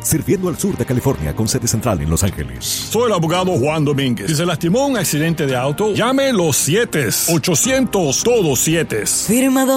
sirviendo al sur de California con sede central en Los Ángeles. Soy el abogado Juan Domínguez. Si se lastimó en un accidente de auto, llame los 7 800 todos 7. Firma